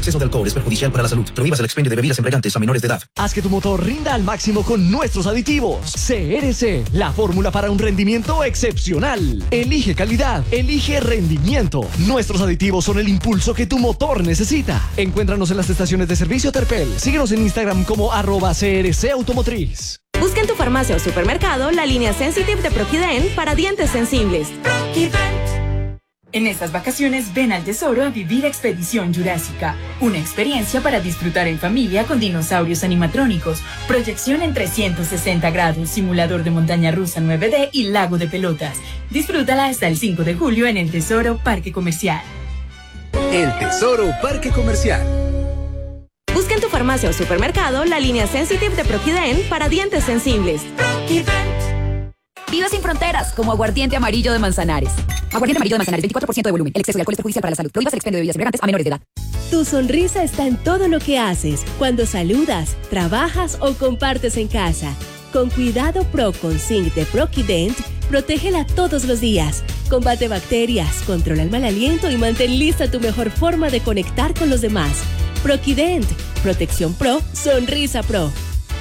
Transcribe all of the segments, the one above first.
exceso de alcohol es perjudicial para la salud. Prohíbas el expendio de bebidas embriagantes a menores de edad. Haz que tu motor rinda al máximo con nuestros aditivos. CRC, la fórmula para un rendimiento excepcional. Elige calidad, elige rendimiento. Nuestros aditivos son el impulso que tu motor necesita. Encuéntranos en las estaciones de servicio Terpel. Síguenos en Instagram como @CRC Automotriz. Busca en tu farmacia o supermercado la línea Sensitive de Proquident para dientes sensibles. En estas vacaciones ven al Tesoro a vivir Expedición Jurásica, una experiencia para disfrutar en familia con dinosaurios animatrónicos, proyección en 360 grados, simulador de montaña rusa 9D y lago de pelotas. Disfrútala hasta el 5 de julio en el Tesoro Parque Comercial. El Tesoro Parque Comercial. Busca en tu farmacia o supermercado la línea Sensitive de Proquident para dientes sensibles. Vive sin fronteras, como aguardiente amarillo de Manzanares. Aguardiente amarillo de Manzanares, 24% de volumen. El exceso de alcohol es perjudicial para la salud. Prohíbas el expendio de bebidas embriagantes a menores de edad. Tu sonrisa está en todo lo que haces, cuando saludas, trabajas o compartes en casa. Con Cuidado Pro con Zinc de Proquident, protégela todos los días. Combate bacterias, controla el mal aliento y mantén lista tu mejor forma de conectar con los demás. Proquident, protección pro, sonrisa pro.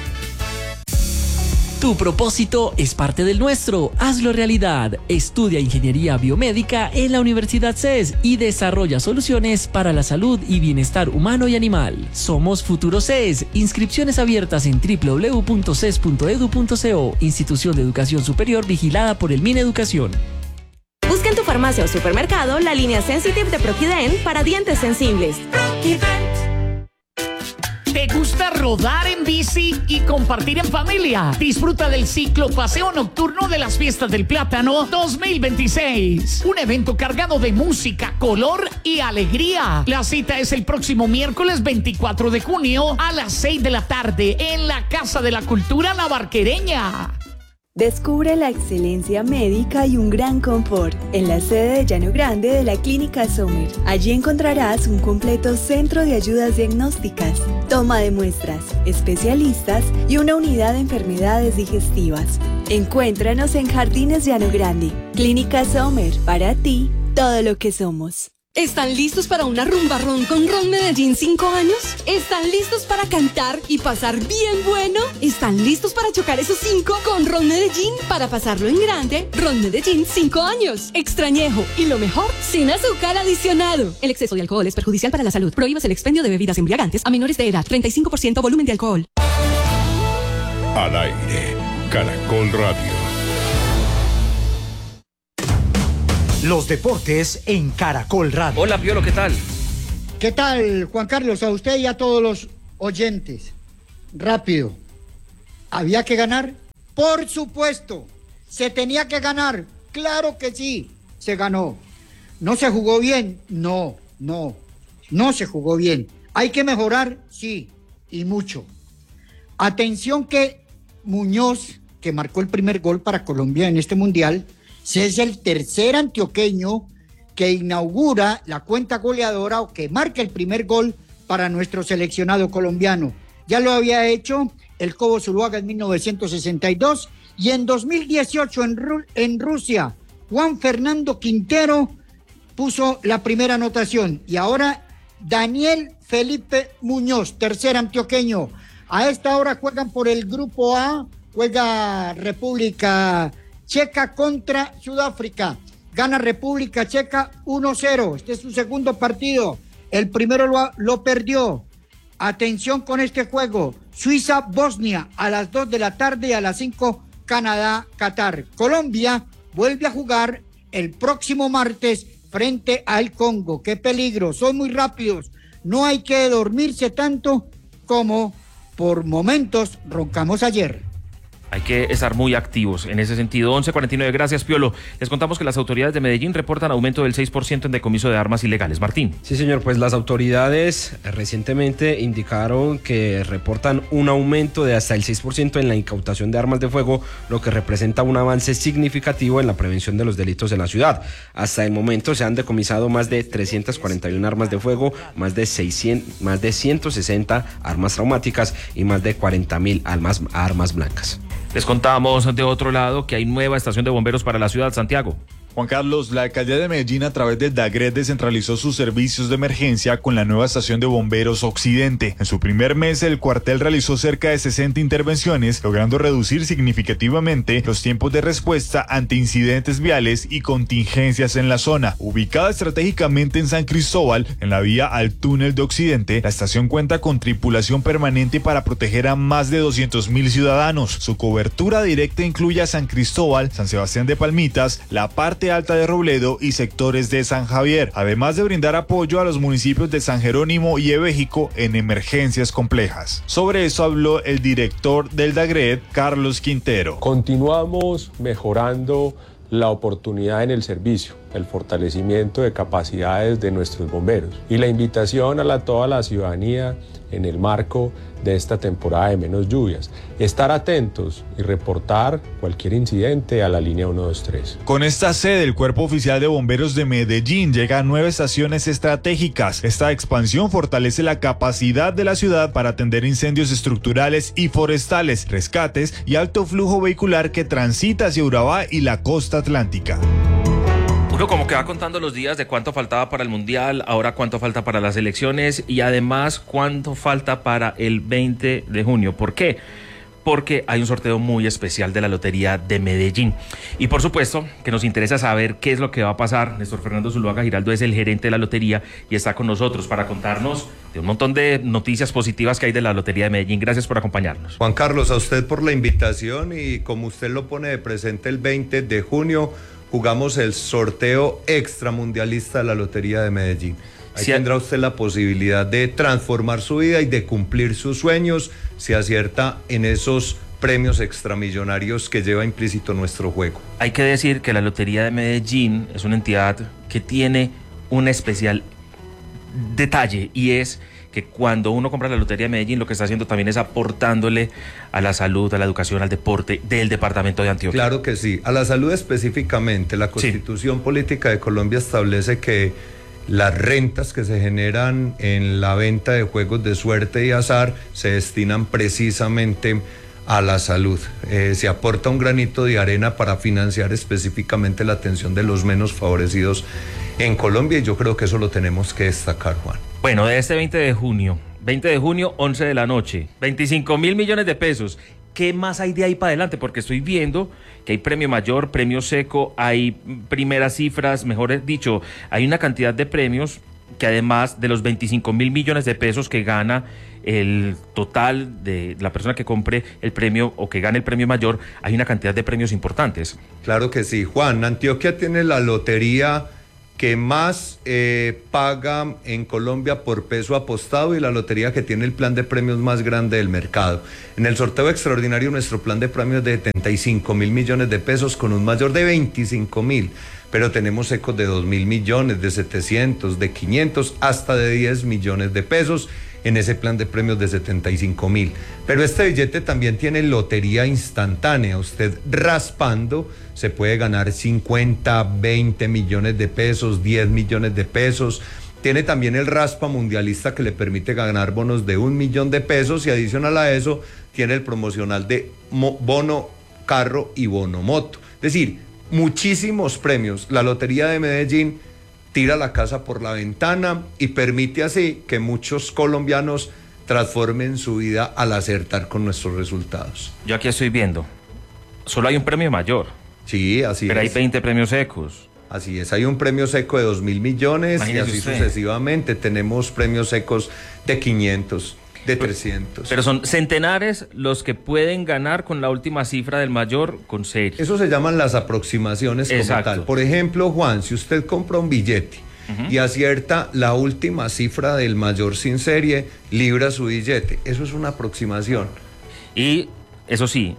Tu propósito es parte del nuestro. Hazlo realidad. Estudia Ingeniería Biomédica en la Universidad CES y desarrolla soluciones para la salud y bienestar humano y animal. Somos Futuro CES. Inscripciones abiertas en www.ces.edu.co. Institución de Educación Superior vigilada por el Mineducación. Busca en tu farmacia o supermercado la línea Sensitive de Proquident para dientes sensibles. ¿Te gusta rodar en bici y compartir en familia? Disfruta del ciclo Paseo Nocturno de las Fiestas del Plátano 2026. Un evento cargado de música, color y alegría. La cita es el próximo miércoles 24 de junio a las 6 de la tarde en la Casa de la Cultura La Barquereña. Descubre la excelencia médica y un gran confort en la sede de Llano Grande de la Clínica Sommer. Allí encontrarás un completo centro de ayudas diagnósticas, toma de muestras, especialistas y una unidad de enfermedades digestivas. Encuéntranos en Jardines Llano Grande. Clínica Sommer, para ti, todo lo que somos. ¿Están listos para una rumba ron con Ron Medellín 5 años? ¿Están listos para cantar y pasar bien bueno? ¿Están listos para chocar esos 5 con Ron Medellín para pasarlo en grande? Ron Medellín 5 años. Extrañejo y lo mejor, sin azúcar adicionado. El exceso de alcohol es perjudicial para la salud. Prohíbas el expendio de bebidas embriagantes a menores de edad. 35% volumen de alcohol. Al aire, Caracol Radio. Los deportes en Caracol Radio. Hola, Piolo, ¿qué tal? ¿Qué tal, Juan Carlos? A usted y a todos los oyentes. Rápido. ¿Había que ganar? Por supuesto. ¿Se tenía que ganar? Claro que sí. Se ganó. ¿No se jugó bien? No se jugó bien. ¿Hay que mejorar? Sí, y mucho. Atención que Muñoz, que marcó el primer gol para Colombia en este Mundial, es el tercer antioqueño que inaugura la cuenta goleadora o que marca el primer gol para nuestro seleccionado colombiano. Ya lo había hecho el Cobo Zuluaga en 1962 y en 2018 en Rusia, Juan Fernando Quintero puso la primera anotación y ahora Daniel Felipe Muñoz, tercer antioqueño. A esta hora juegan por el grupo A, juega República Checa contra Sudáfrica. Gana República Checa 1-0. Este es su segundo partido. El primero lo perdió. Atención con este juego. Suiza-Bosnia a las 2 de la tarde y a las 5 Canadá-Qatar. Colombia vuelve a jugar el próximo martes frente al Congo. ¡Qué peligro! Son muy rápidos. No hay que dormirse tanto como por momentos roncamos ayer. Hay que estar muy activos en ese sentido. 11:49, gracias, Piolo. Les contamos que las autoridades de Medellín reportan aumento del 6% en decomiso de armas ilegales. Martín. Sí, señor, pues las autoridades recientemente indicaron que reportan un aumento de hasta el 6% en la incautación de armas de fuego, lo que representa un avance significativo en la prevención de los delitos en la ciudad. Hasta el momento se han decomisado más de 341 armas de fuego, más de 160 armas traumáticas y más de 40.000 armas blancas. Les contamos de otro lado que hay nueva estación de bomberos para la ciudad, Santiago. Juan Carlos, la alcaldía de Medellín a través del DAGRED descentralizó sus servicios de emergencia con la nueva estación de bomberos Occidente. En su primer mes, el cuartel realizó cerca de 60 intervenciones, logrando reducir significativamente los tiempos de respuesta ante incidentes viales y contingencias en la zona. Ubicada estratégicamente en San Cristóbal, en la vía al túnel de Occidente, la estación cuenta con tripulación permanente para proteger a más de 200.000 ciudadanos. Su cobertura directa incluye a San Cristóbal, San Sebastián de Palmitas, la parte alta de Robledo y sectores de San Javier, además de brindar apoyo a los municipios de San Jerónimo y Ebéjico en emergencias complejas. Sobre eso habló el director del DAGRED, Carlos Quintero. Continuamos mejorando la oportunidad en el servicio, el fortalecimiento de capacidades de nuestros bomberos y la invitación a toda la ciudadanía en el marco de esta temporada de menos lluvias. Estar atentos y reportar cualquier incidente a la línea 123. Con esta sede, el Cuerpo Oficial de Bomberos de Medellín llega a 9 estaciones estratégicas. Esta expansión fortalece la capacidad de la ciudad para atender incendios estructurales y forestales, rescates y alto flujo vehicular que transita hacia Urabá y la costa atlántica. Uno como que va contando los días de cuánto faltaba para el Mundial, ahora cuánto falta para las elecciones y además cuánto falta para el 20 de junio. ¿Por qué? Porque hay un sorteo muy especial de la Lotería de Medellín. Y por supuesto que nos interesa saber qué es lo que va a pasar. Néstor Fernando Zuluaga Giraldo es el gerente de la lotería y está con nosotros para contarnos de un montón de noticias positivas que hay de la Lotería de Medellín. Gracias por acompañarnos. Juan Carlos, a usted por la invitación y como usted lo pone de presente el 20 de junio, jugamos el sorteo extramundialista de la Lotería de Medellín. Ahí tendrá usted la posibilidad de transformar su vida y de cumplir sus sueños si acierta en esos premios extramillonarios que lleva implícito nuestro juego. Hay que decir que la Lotería de Medellín es una entidad que tiene un especial detalle y es que cuando uno compra la Lotería de Medellín lo que está haciendo también es aportándole a la salud, a la educación, al deporte del departamento de Antioquia. Claro que sí, a la salud específicamente. La Constitución Política de Colombia establece que las rentas que se generan en la venta de juegos de suerte y azar se destinan precisamente a la salud. Se aporta un granito de arena para financiar específicamente la atención de los menos favorecidos en Colombia y yo creo que eso lo tenemos que destacar, Juan. Bueno, de este 20 de junio, 11 de la noche, 25.000 millones de pesos. ¿Qué más hay de ahí para adelante? Porque estoy viendo que hay premio mayor, premio seco, hay primeras cifras, mejor dicho, hay una cantidad de premios que además de los 25.000 millones de pesos que gana el total de la persona que compre el premio o que gane el premio mayor, hay una cantidad de premios importantes. Claro que sí, Juan. Antioquia tiene la lotería que más paga en Colombia por peso apostado y la lotería que tiene el plan de premios más grande del mercado. En el sorteo extraordinario nuestro plan de premios es de 75.000 millones de pesos con un mayor de 25.000, pero tenemos ecos de 2.000 millones, de 700, de 500, hasta de 10 millones de pesos en ese plan de premios de 75.000. Pero este billete también tiene lotería instantánea. Usted raspando se puede ganar 50, 20 millones de pesos, 10 millones de pesos. Tiene también el raspa mundialista que le permite ganar bonos de 1 millón de pesos y adicional a eso tiene el promocional de bono carro y bono moto. Es decir, muchísimos premios. La Lotería de Medellín tira la casa por la ventana y permite así que muchos colombianos transformen su vida al acertar con nuestros resultados. Yo aquí estoy viendo, solo hay un premio mayor. Sí, así es. Pero hay 20 premios secos. Así es, hay un premio seco de 2.000 millones. Imagínese y así usted. Sucesivamente. Tenemos premios secos de 500, de 300. Pero son centenares los que pueden ganar con la última cifra del mayor con serie. Eso se llaman las aproximaciones como tal. Por ejemplo, Juan, si usted compra un billete y acierta la última cifra del mayor sin serie, libra su billete. Eso es una aproximación. Y eso sí,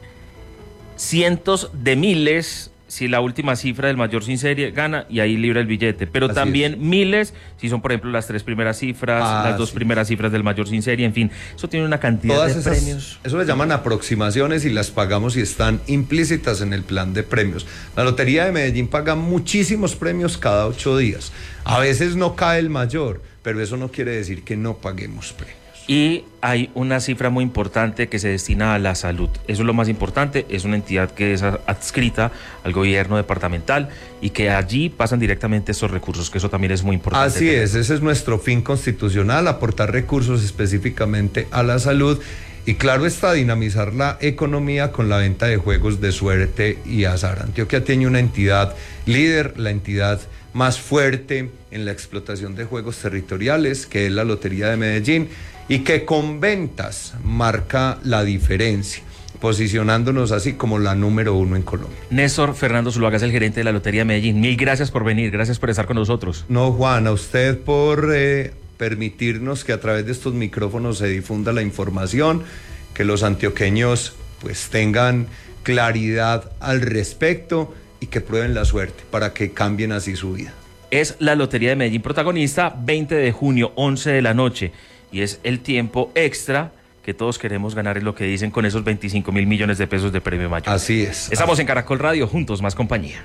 cientos de miles si la última cifra del mayor sin serie gana y ahí libra el billete, pero así también es. Miles si son por ejemplo las 3 primeras cifras, las 2 primeras cifras del mayor sin serie, en fin, eso tiene una cantidad todas de premios. Eso le llaman aproximaciones y las pagamos y están implícitas en el plan de premios. La Lotería de Medellín paga muchísimos premios cada 8 días. A veces no cae el mayor, pero eso no quiere decir que no paguemos premios. Y hay una cifra muy importante que se destina a la salud. Eso es lo más importante. Es una entidad que es adscrita al gobierno departamental y que allí pasan directamente estos recursos, que eso también es muy importante. Así es, ese es nuestro fin constitucional, aportar recursos específicamente a la salud. Y claro está, dinamizar la economía con la venta de juegos de suerte y azar. Antioquia tiene una entidad líder, la entidad más fuerte en la explotación de juegos territoriales, que es la Lotería de Medellín, y que con ventas marca la diferencia, posicionándonos así como la número 1 en Colombia. Néstor Fernando Zuluaga es el gerente de la Lotería de Medellín. Mil gracias por venir, gracias por estar con nosotros. No, Juan, a usted por permitirnos que a través de estos micrófonos se difunda la información, que los antioqueños pues tengan claridad al respecto y que prueben la suerte para que cambien así su vida. Es la Lotería de Medellín protagonista, 20 de junio, 11 de la noche, y es el tiempo extra que todos queremos ganar, es lo que dicen, con esos 25.000 millones de pesos de premio mayor. Así es. Estamos en Caracol Radio, juntos más compañía.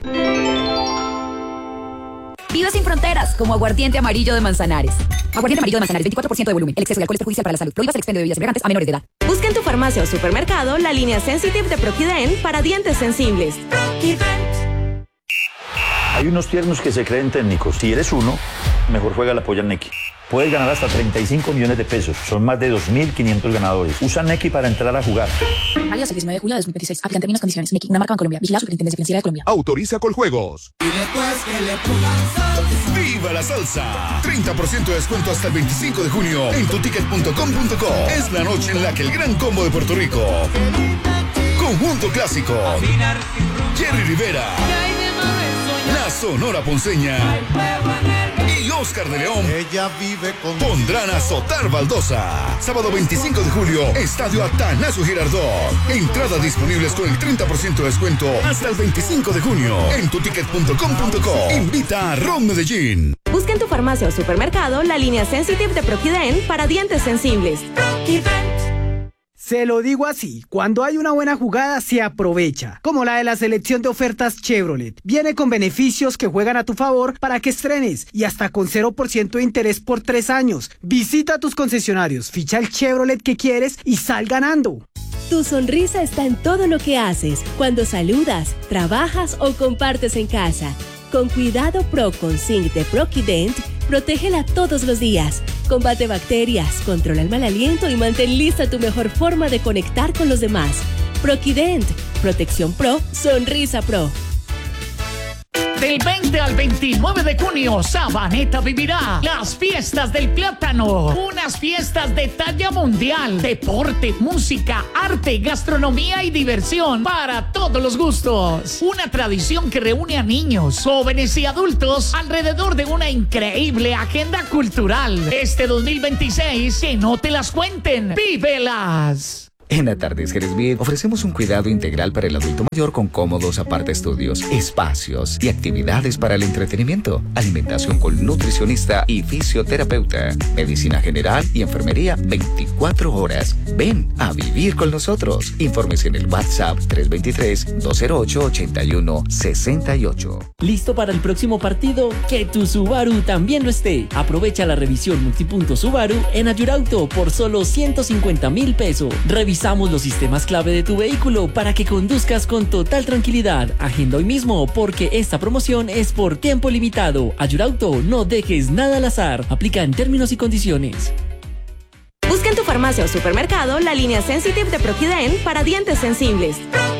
Vive sin fronteras, como aguardiente amarillo de Manzanares. Aguardiente amarillo de Manzanares, 24% de volumen. El exceso de alcohol es perjudicial para la salud. Prohíbas el expendio de bebidas embriagantes a menores de edad. Busca en tu farmacia o supermercado la línea Sensitive de Proquident para dientes sensibles. Hay unos tiernos que se creen técnicos. Si eres uno, mejor juega la polla Neki. Puedes ganar hasta 35 millones de pesos. Son más de 2.500 ganadores. Usa Neki para entrar a jugar. Válido hasta el 19 de julio de 2026. Aplican términos y condiciones. Neki, una marca en Colombia. Vigilado Superintendencia Financiera de Colombia. Autoriza Coljuegos. Y después que le pongan salsa. ¡Viva la salsa! 30% de descuento hasta el 25 de junio en tuticket.com.co. Es la noche en la que el gran combo de Puerto Rico. Conjunto Clásico. Jerry Rivera. La Sonora Ponceña y Oscar de León pondrán a azotar baldosa. Sábado 25 de julio, Estadio Atanasio Girardot. Entradas disponibles con el 30% de descuento hasta el 25 de junio en tuticket.com.co. Invita a Ron Medellín. Busca en tu farmacia o supermercado la línea Sensitive de Proquident para dientes sensibles. Se lo digo así, cuando hay una buena jugada se aprovecha, como la de la selección de ofertas Chevrolet. Viene con beneficios que juegan a tu favor para que estrenes y hasta con 0% de interés por 3 años. Visita tus concesionarios, ficha el Chevrolet que quieres y sal ganando. Tu sonrisa está en todo lo que haces, cuando saludas, trabajas o compartes en casa. Con Cuidado Pro con Zinc de Proquident, protégela todos los días. Combate bacterias, controla el mal aliento y mantén lista tu mejor forma de conectar con los demás. Proquident, protección pro, sonrisa pro. Del 20 al 29 de junio, Sabaneta vivirá las fiestas del plátano. Unas fiestas de talla mundial. Deporte, música, arte, gastronomía y diversión para todos los gustos. Una tradición que reúne a niños, jóvenes y adultos alrededor de una increíble agenda cultural. Este 2026, que no te las cuenten, vívelas. En Atardeceres Bid ofrecemos un cuidado integral para el adulto mayor con cómodos apartaestudios, espacios y actividades para el entretenimiento, alimentación con nutricionista y fisioterapeuta, medicina general y enfermería 24 horas. Ven a vivir con nosotros. Infórmese en el WhatsApp 323-208-8168. ¿Listo para el próximo partido? Que tu Subaru también lo esté. Aprovecha la revisión multipunto Subaru en Ayurauto por solo 150.000 pesos. Revisamos los sistemas clave de tu vehículo para que conduzcas con total tranquilidad. Agenda hoy mismo porque esta promoción es por tiempo limitado. Ayurauto, no dejes nada al azar. Aplica en términos y condiciones. Busca en tu farmacia o supermercado la línea Sensitive de Proquident para dientes sensibles.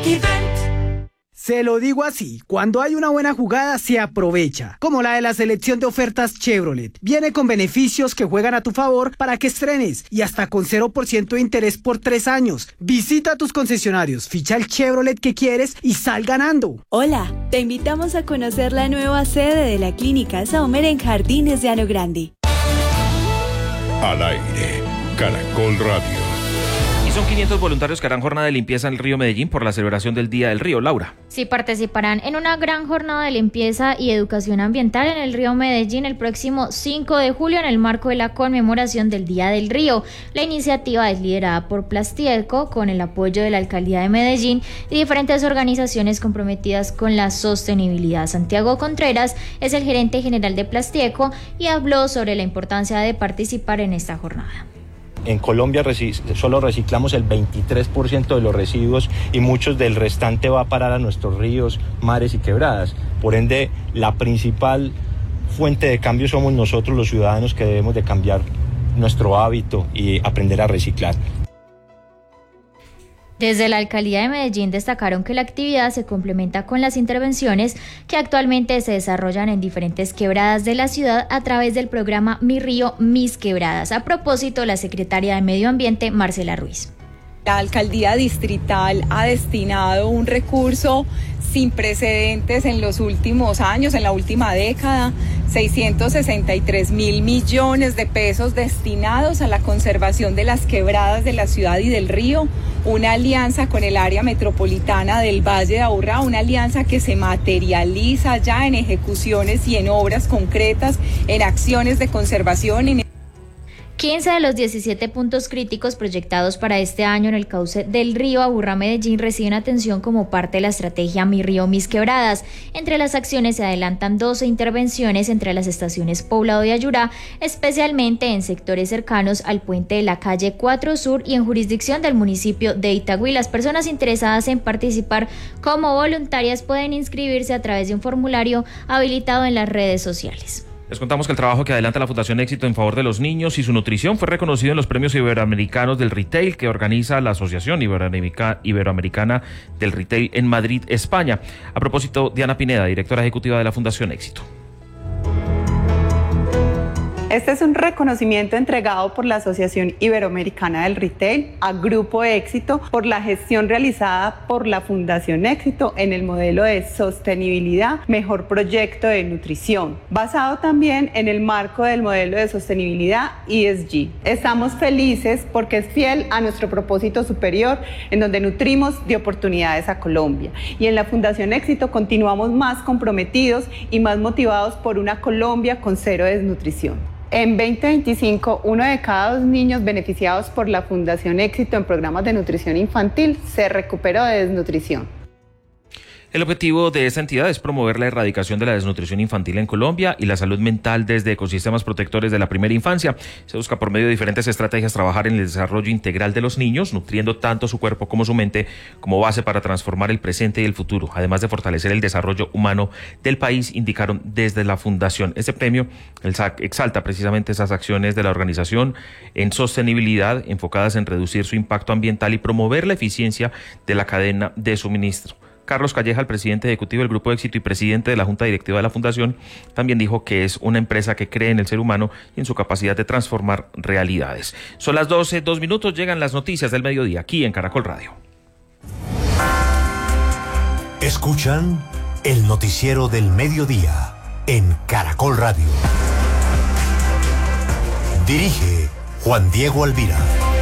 Se lo digo así, cuando hay una buena jugada se aprovecha, como la de la selección de ofertas Chevrolet. Viene con beneficios que juegan a tu favor para que estrenes y hasta con 0% de interés por 3 años. Visita tus concesionarios, ficha el Chevrolet que quieres y sal ganando. Hola, te invitamos a conocer la nueva sede de la Clínica Sommer en Jardines de Llano Grande. Al aire, Caracol Radio. Son 500 voluntarios que harán jornada de limpieza en el río Medellín por la celebración del Día del Río. Laura. Sí, participarán en una gran jornada de limpieza y educación ambiental en el río Medellín el próximo 5 de julio en el marco de la conmemoración del Día del Río. La iniciativa es liderada por Plastieco con el apoyo de la Alcaldía de Medellín y diferentes organizaciones comprometidas con la sostenibilidad. Santiago Contreras es el gerente general de Plastieco y habló sobre la importancia de participar en esta jornada. En Colombia solo reciclamos el 23% de los residuos y muchos del restante va a parar a nuestros ríos, mares y quebradas. Por ende, la principal fuente de cambio somos nosotros los ciudadanos, que debemos de cambiar nuestro hábito y aprender a reciclar. Desde la Alcaldía de Medellín destacaron que la actividad se complementa con las intervenciones que actualmente se desarrollan en diferentes quebradas de la ciudad a través del programa Mi Río, Mis Quebradas. A propósito, la secretaria de Medio Ambiente, Marcela Ruiz. La Alcaldía Distrital ha destinado un recurso sin precedentes en los últimos años, en la última década, 663.000 millones de pesos destinados a la conservación de las quebradas de la ciudad y del río, una alianza con el área metropolitana del Valle de Aburrá, una alianza que se materializa ya en ejecuciones y en obras concretas, en acciones de conservación. 15 de los 17 puntos críticos proyectados para este año en el cauce del río Aburrá-Medellín reciben atención como parte de la estrategia Mi Río, Mis Quebradas. Entre las acciones se adelantan 12 intervenciones entre las estaciones Poblado y Ayurá, especialmente en sectores cercanos al puente de la calle 4 Sur y en jurisdicción del municipio de Itagüí. Las personas interesadas en participar como voluntarias pueden inscribirse a través de un formulario habilitado en las redes sociales. Les contamos que el trabajo que adelanta la Fundación Éxito en favor de los niños y su nutrición fue reconocido en los premios iberoamericanos del retail que organiza la Asociación Iberoamericana del Retail en Madrid, España. A propósito, Diana Pineda, directora ejecutiva de la Fundación Éxito. Este es un reconocimiento entregado por la Asociación Iberoamericana del Retail a Grupo Éxito por la gestión realizada por la Fundación Éxito en el modelo de sostenibilidad Mejor Proyecto de Nutrición, basado también en el marco del modelo de sostenibilidad ESG. Estamos felices porque es fiel a nuestro propósito superior, en donde nutrimos de oportunidades a Colombia. Y en la Fundación Éxito continuamos más comprometidos y más motivados por una Colombia con cero desnutrición. En 2025, 1 de cada 2 niños beneficiados por la Fundación Éxito en programas de nutrición infantil se recuperó de desnutrición. El objetivo de esta entidad es promover la erradicación de la desnutrición infantil en Colombia y la salud mental desde ecosistemas protectores de la primera infancia. Se busca por medio de diferentes estrategias trabajar en el desarrollo integral de los niños, nutriendo tanto su cuerpo como su mente como base para transformar el presente y el futuro, además de fortalecer el desarrollo humano del país, indicaron desde la Fundación. Este premio, el SAC, exalta precisamente esas acciones de la organización en sostenibilidad enfocadas en reducir su impacto ambiental y promover la eficiencia de la cadena de suministro. Carlos Calleja, el presidente ejecutivo del Grupo Éxito y presidente de la Junta Directiva de la Fundación, también dijo que es una empresa que cree en el ser humano y en su capacidad de transformar realidades. Son las 12:02, llegan las noticias del mediodía aquí en Caracol Radio. Escuchan el noticiero del mediodía en Caracol Radio. Dirige Juan Diego Alvira.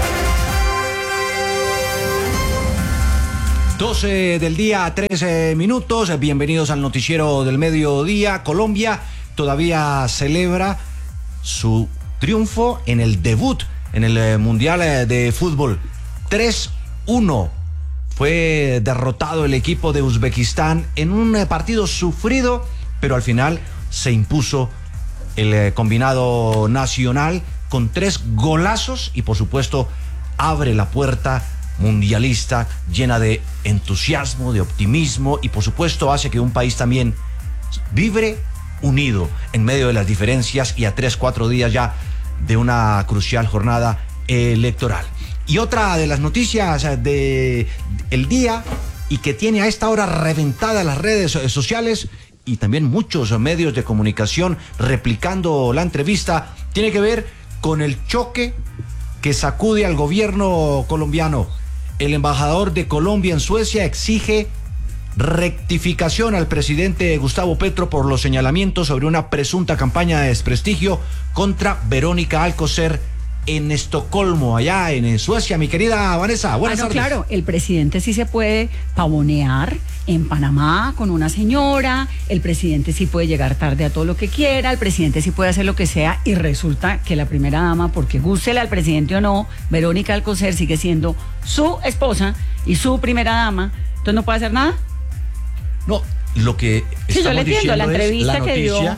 12 del día, 13 minutos. Bienvenidos al noticiero del mediodía. Colombia todavía celebra su triunfo en el debut en el Mundial de Fútbol. 3-1. Fue derrotado el equipo de Uzbekistán en un partido sufrido, pero al final se impuso el combinado nacional con 3 golazos y por supuesto abre la puerta mundialista llena de entusiasmo, de optimismo y por supuesto hace que un país también vibre unido en medio de las diferencias y a 3-4 días ya de una crucial jornada electoral. Y otra de las noticias de el día y que tiene a esta hora reventada las redes sociales y también muchos medios de comunicación replicando la entrevista tiene que ver con el choque que sacude al gobierno colombiano. El embajador de Colombia en Suecia exige rectificación al presidente Gustavo Petro por los señalamientos sobre una presunta campaña de desprestigio contra Verónica Alcocer en Estocolmo, allá en Suecia. Mi querida Vanessa, buenas tardes. Claro, el presidente sí se puede pavonear en Panamá con una señora, el presidente sí puede llegar tarde a todo lo que quiera, el presidente sí puede hacer lo que sea y resulta que la primera dama, porque gústele al presidente o no, Verónica Alcocer sigue siendo su esposa y su primera dama, entonces no puede hacer nada. No, lo que sí, yo le entiendo, la entrevista es la que dio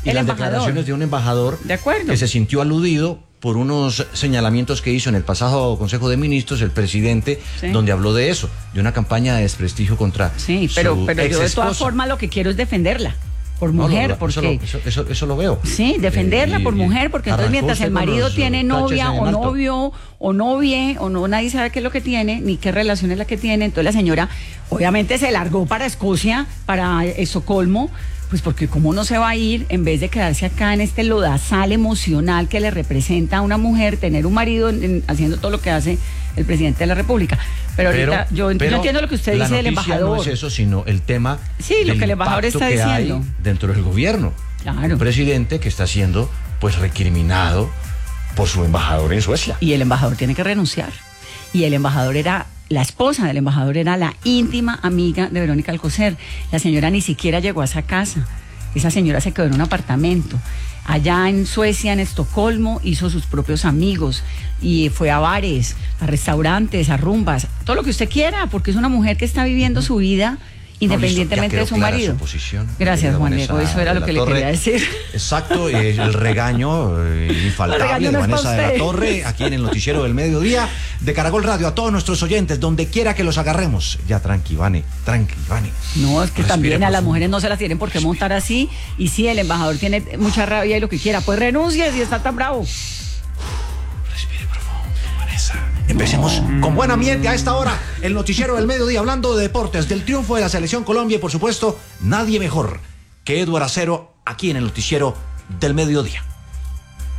y las declaraciones de un embajador que se sintió aludido por unos señalamientos que hizo en el pasado Consejo de Ministros el presidente, donde habló de eso, de una campaña de desprestigio contra pero su yo de todas exesposa. formas lo que quiero es defenderla. Por mujer, porque... Eso lo veo. Sí, defenderla por mujer, porque entonces mientras el marido tiene novia o novio o novie, o no, nadie sabe qué es lo que tiene, ni qué relación es la que tiene, entonces la señora obviamente se largó para Escocia, para Estocolmo, pues porque cómo no se va a ir en vez de quedarse acá en este lodazal emocional que le representa a una mujer tener un marido haciendo todo lo que hace el presidente de la República. Pero ahorita yo entiendo lo que usted dice del embajador. No es eso, sino el tema lo que el embajador está diciendo dentro del gobierno. Claro. Un presidente que está siendo pues recriminado por su embajador en Suecia. Y el embajador tiene que renunciar. Y el embajador la esposa del embajador era la íntima amiga de Verónica Alcocer. La señora ni siquiera llegó a esa casa. Esa señora se quedó en un apartamento. Allá en Suecia, en Estocolmo, hizo sus propios amigos y fue a bares, a restaurantes, a rumbas, todo lo que usted quiera, porque es una mujer que está viviendo su vida independientemente de su marido. Gracias, Juan Diego, eso era lo que le quería decir. Exacto, el regaño infaltable de Vanessa de la Torre, aquí en el Noticiero del Mediodía de Caracol Radio, a todos nuestros oyentes, donde quiera que los agarremos. Ya, tranqui, Vane. No, es que también a las mujeres no se las tienen por qué montar así, y sí, el embajador tiene mucha rabia y lo que quiera, pues renuncie si está tan bravo. Empecemos con buen ambiente a esta hora, el Noticiero del Mediodía, hablando de deportes, del triunfo de la Selección Colombia y por supuesto, nadie mejor que Eduardo Acero aquí en el Noticiero del Mediodía.